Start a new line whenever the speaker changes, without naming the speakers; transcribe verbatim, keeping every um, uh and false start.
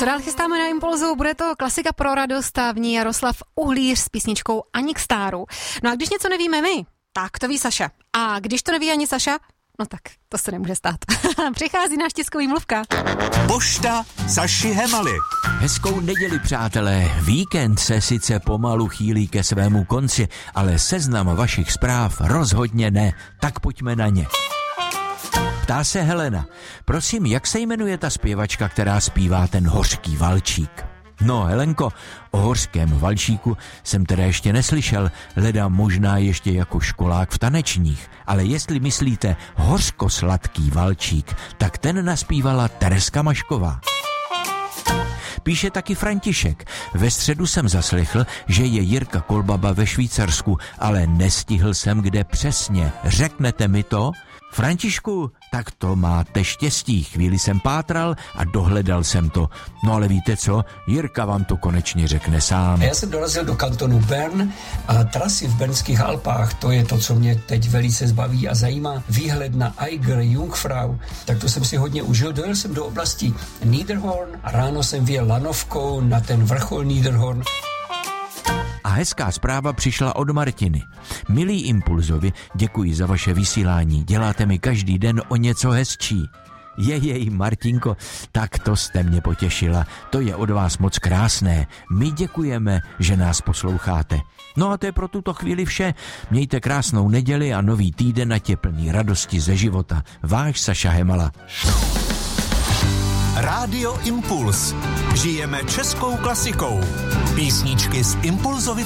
Co dál chystáme na Impulzu? Bude to klasika pro radost a v ní Jaroslav Uhlíř s písničkou Ani k stáru. No a když něco nevíme my, tak to ví Saša. A když to neví ani Saša, no tak to se nemůže stát. Přichází náš tiskový mluvka.
Pošta Saši Hemaly.
Hezkou neděli, přátelé. Víkend se sice pomalu chýlí ke svému konci, ale seznam vašich zpráv rozhodně ne. Tak pojďme na ně. Ptá se Helena. Prosím, jak se jmenuje ta zpěvačka, která zpívá ten hořký valčík? No, Helenko, o hořském valčíku jsem teda ještě neslyšel, leda možná ještě jako školák v tanečních, ale jestli myslíte hořkosladký valčík, tak ten naspívala Tereska Mašková. Píše taky František. Ve středu jsem zaslechl, že je Jirka Kolbaba ve Švýcarsku, ale nestihl jsem, kde přesně. Řeknete mi to? Františku, tak to máte štěstí. Chvíli jsem pátral a dohledal jsem to. No ale víte co? Jirka vám to konečně řekne sám.
Já jsem dorazil do kantonu Bern a trasy v bernských Alpách, to je to, co mě teď velice zbaví a zajímá. Výhled na Eiger Jungfrau, tak to jsem si hodně užil. Dojel jsem do oblasti Niederhorn a ráno jsem vyjel lanovkou na ten vrchol Niederhorn.
A hezká zpráva přišla od Martiny. Milí Impulzovi, děkuji za vaše vysílání. Děláte mi každý den o něco hezčí. Jejej, Martinko, tak to jste mě potěšila. To je od vás moc krásné. My děkujeme, že nás posloucháte. No a to je pro tuto chvíli vše. Mějte krásnou neděli a nový týden, ať je plný radosti ze života. Váš Saša Hemala.
Rádio Impuls. Žijeme českou klasikou. Písničky z Impulzovy